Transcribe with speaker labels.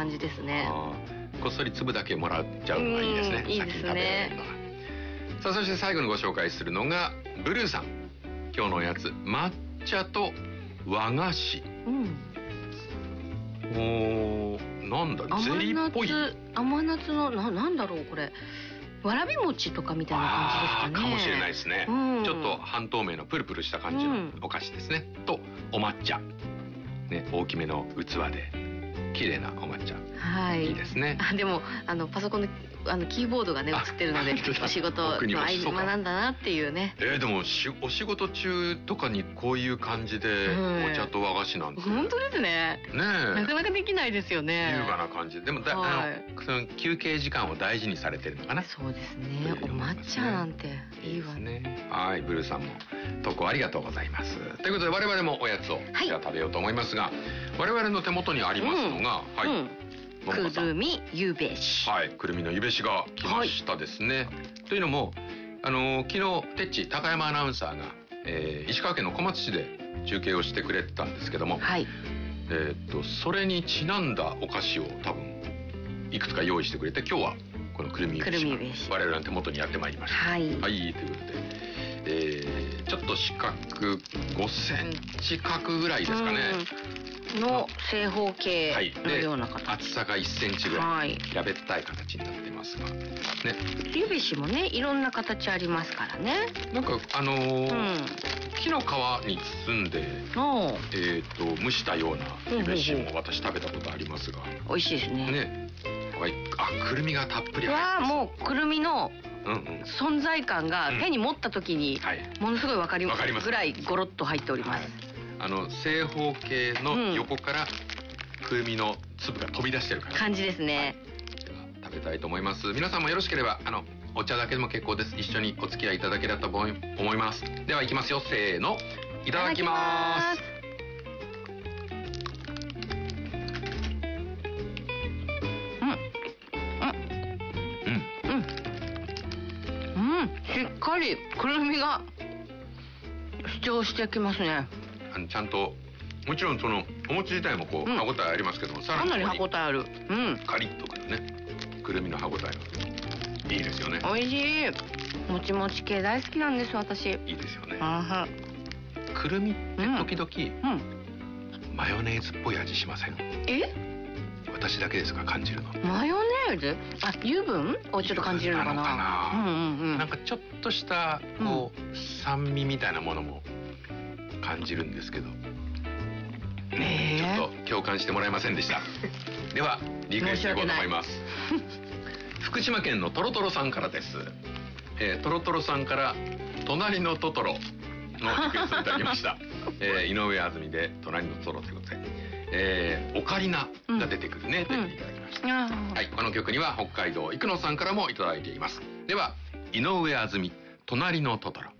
Speaker 1: 感じですね。
Speaker 2: こっそり粒だけもらっちゃうのがいいですね。
Speaker 1: いいですね。
Speaker 2: 先に食べられるのは。さあ、そして最後にご紹介するのがブルーさん。今日のおやつ、抹茶と和菓子。なんだ、ゼリーっぽい。
Speaker 1: 甘夏のなんだろうこれ。わらび餅とかみたいな感じですかね。
Speaker 2: かもしれないですね。ちょっと半透明のプルプルした感じのお菓子ですね。とお抹茶、ね、大きめの器で綺麗なお抹茶。はい。いいですね。
Speaker 1: でもパソコンのキーボードがね映ってるのでお仕事の合間なんだなっていうね。
Speaker 2: でもお仕事中とかにこういう感じでお茶と和菓子なんて
Speaker 1: 本当ですね。なかなかできないですよね。
Speaker 2: 優雅な感じでもその休憩時間を大事にされてるのかな。
Speaker 1: そうですね。お抹茶なんていいわね。
Speaker 2: はい、ブルーさんも投稿ありがとうございます。ということで我々もおやつをじゃあ食べようと思いますが、我々の手元にありますのが
Speaker 1: くるみゆべし。
Speaker 2: はい、くるみのゆべしが来ましたですね。というのも昨日てっち高山アナウンサーが、石川県の小松市で中継をしてくれてたんですけども、それにちなんだお菓子を多分いくつか用意してくれて、今日はこのくるみゆべしが我々の手元にやってまいりました。はい、ということで、ちょっと四角5センチ角ぐらいですかね。
Speaker 1: の正方形のような形、
Speaker 2: 厚さが1センチぐらい、平べったい形になってますがね。
Speaker 1: ゆべしもねいろんな形ありますからね。
Speaker 2: なんか木の皮に包んで蒸したようなゆべしも私食べたことありますが、
Speaker 1: 美味しいですね。
Speaker 2: くるみがたっぷり入ってます。
Speaker 1: もうくるみの存在感が手に持った時にものすごい分かりますぐらいゴロッと入っております。
Speaker 2: 正方形の横からくるみの粒が飛び出してる感じですね。では食べたいと思います。皆さんもよろしければお茶だけでも結構です。一緒にお付き合いいただければと思います。ではいきますよ。せーの、いただきます。
Speaker 1: しっかりくるみが主張してきますね。
Speaker 2: ちゃんともちろんそのお餅自体もこう歯ごたえありますけども、さらに
Speaker 1: かなり歯ごたえある。
Speaker 2: カリッとくるねくるみの歯ごたえがいいですよね。
Speaker 1: 美味しい。もちもち系大好きなんです私。
Speaker 2: いいですよね。くるみって時々マヨネーズっぽい味しません？私だけですか感じるの。マヨ
Speaker 1: ネーズ？油分をちょっと感じるのかな。
Speaker 2: なんかちょっとしたこう酸味みたいなものも感じるんですけど、ちょっと共感してもらえませんでした。では理解していこうと思います。福島県のトロトロさんからです。トロトロさんから隣のトトロのリクエストいただきました。井上あずみで隣のトトロということで、オカリナが出てくるねと言っていただきました。はい、この曲には北海道生野さんからもいただいています。では井上あずみ隣のトトロ。